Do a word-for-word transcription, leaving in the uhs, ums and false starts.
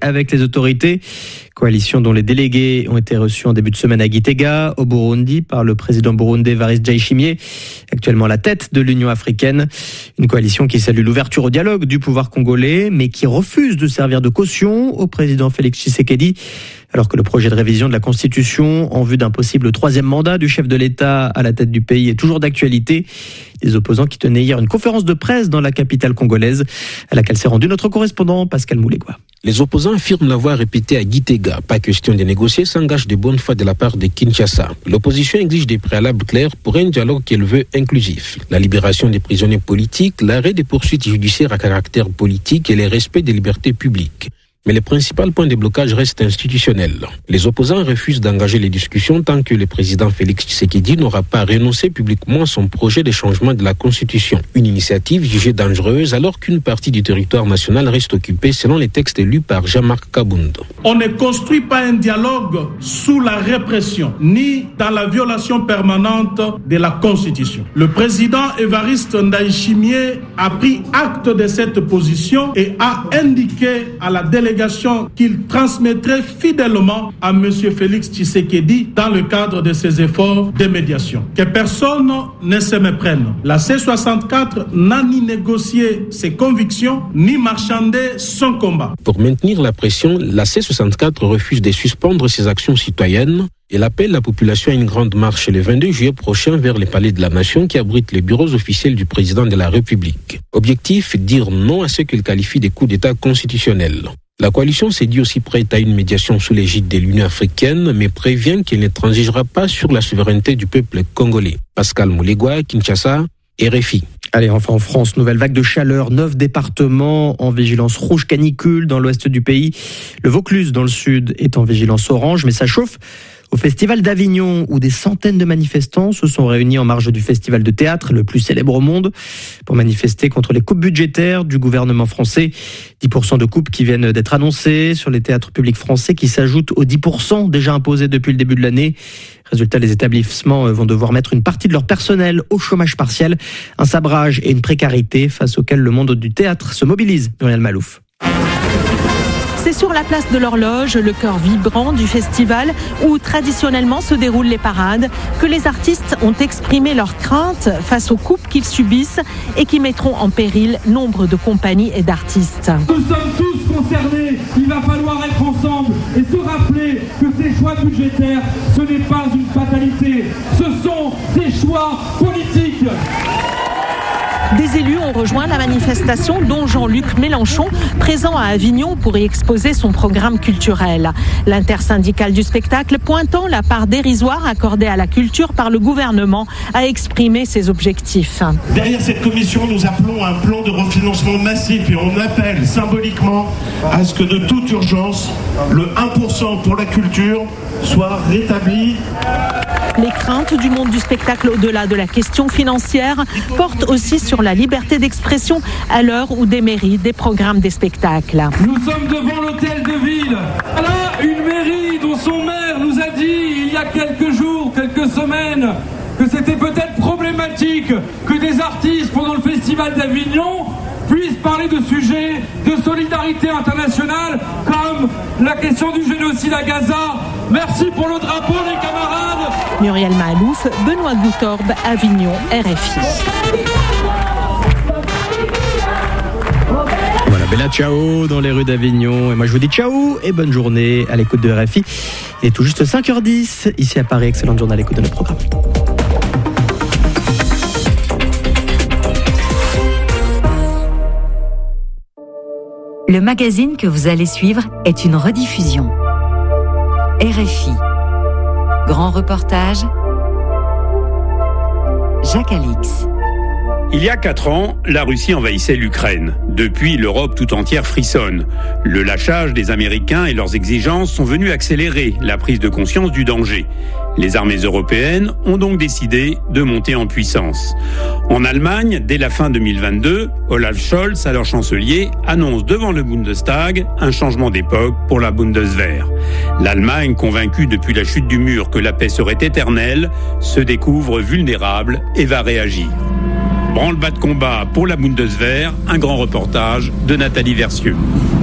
avec les autorités. Coalition dont les délégués ont été reçus en début de semaine à Gitega, au Burundi, par le président burundais Evariste Ndayishimiye, actuellement à la tête de l'Union africaine. Une coalition qui salue l'ouverture au dialogue du pouvoir congolais, mais qui refuse de servir de caution au président Félix Tshisekedi, alors que le projet de révision de la Constitution en vue d'un possible troisième mandat du chef de l'État à la tête du pays est toujours d'actualité. Des opposants qui tenaient hier une conférence de presse dans la capitale congolaise, à laquelle s'est rendu notre correspondant Pascal Moulegua. Les opposants affirment l'avoir répété à Gitega. Pas question de négocier sans gage de bonne foi de la part de Kinshasa. L'opposition exige des préalables clairs pour un dialogue qu'elle veut inclusif. La libération des prisonniers politiques, l'arrêt des poursuites judiciaires à caractère politique et le respect des libertés publiques. Mais le principal point de blocage reste institutionnel. Les opposants refusent d'engager les discussions tant que le président Félix Tshisekedi n'aura pas renoncé publiquement à son projet de changement de la Constitution. Une initiative jugée dangereuse alors qu'une partie du territoire national reste occupée selon les textes lus par Jean-Marc Kabound. On ne construit pas un dialogue sous la répression, ni dans la violation permanente de la Constitution. Le président Evariste Ndayishimiye a pris acte de cette position et a indiqué à la délégation qu'il transmettrait fidèlement à M. Félix Tshisekedi dans le cadre de ses efforts de médiation. Que personne ne se méprenne. La C soixante-quatre n'a ni négocié ses convictions, ni marchandé son combat. Pour maintenir la pression, la C soixante-quatre refuse de suspendre ses actions citoyennes. Elle appelle la population à une grande marche le vingt-deux juillet prochain vers le palais de la Nation qui abrite les bureaux officiels du président de la République. Objectif, dire non à ce qu'elle qualifie de coup d'État constitutionnel. La coalition s'est dit aussi prête à une médiation sous l'égide de l'Union africaine, mais prévient qu'elle ne transigera pas sur la souveraineté du peuple congolais. Pascal Moulegua, Kinshasa, R F I. Allez, enfin en France, nouvelle vague de chaleur, neuf départements en vigilance rouge canicule dans l'ouest du pays. Le Vaucluse dans le sud est en vigilance orange, mais ça chauffe au Festival d'Avignon, où des centaines de manifestants se sont réunis en marge du festival de théâtre le plus célèbre au monde pour manifester contre les coupes budgétaires du gouvernement français. dix pour cent de coupes qui viennent d'être annoncées sur les théâtres publics français qui s'ajoutent aux dix pour cent déjà imposés depuis le début de l'année. Résultat, les établissements vont devoir mettre une partie de leur personnel au chômage partiel, un sabrage et une précarité face auxquels le monde du théâtre se mobilise. Muriel Malouf. C'est sur la place de l'Horloge, le cœur vibrant du festival où traditionnellement se déroulent les parades, que les artistes ont exprimé leurs craintes face aux coupes qu'ils subissent et qui mettront en péril nombre de compagnies et d'artistes. Nous sommes tous concernés, il va falloir être ensemble et se rappeler que ces choix budgétaires, ce n'est pas une fatalité, ce sont des choix politiques. Des élus ont rejoint la manifestation, dont Jean-Luc Mélenchon, présent à Avignon pour y exposer son programme culturel. L'intersyndicale du spectacle, pointant la part dérisoire accordée à la culture par le gouvernement, a exprimé ses objectifs. Derrière cette commission, nous appelons à un plan de refinancement massif et on appelle symboliquement à ce que de toute urgence, le un pour cent pour la culture soit rétabli. Les craintes du monde du spectacle au-delà de la question financière portent aussi sur la liberté d'expression à l'heure où déméritent des programmes des spectacles. Nous sommes devant l'hôtel de ville. Là, une mairie dont son maire nous a dit il y a quelques jours, quelques semaines, que c'était peut-être problématique que des artistes pendant le festival d'Avignon puissent parler de sujets de solidarité internationale comme la question du génocide à Gaza. Merci pour le drapeau, les camarades. Muriel Malouf, Benoît Goutorbe, Avignon, R F I. Voilà, Bella ciao dans les rues d'Avignon. Et moi je vous dis ciao et bonne journée à l'écoute de R F I. Il est tout juste cinq heures dix ici à Paris. Excellente journée à l'écoute de nos programmes. Le magazine que vous allez suivre est une rediffusion. R F I. Grand reportage. Jacques Alix. Il y a quatre ans, la Russie envahissait l'Ukraine. Depuis, l'Europe tout entière frissonne. Le lâchage des Américains et leurs exigences sont venus accélérer la prise de conscience du danger. Les armées européennes ont donc décidé de monter en puissance. En Allemagne, dès la fin deux mille vingt-deux, Olaf Scholz, alors chancelier, annonce devant le Bundestag un changement d'époque pour la Bundeswehr. L'Allemagne, convaincue depuis la chute du mur que la paix serait éternelle, se découvre vulnérable et va réagir. Branle-bas de combat pour la Bundeswehr, un grand reportage de Nathalie Versieux.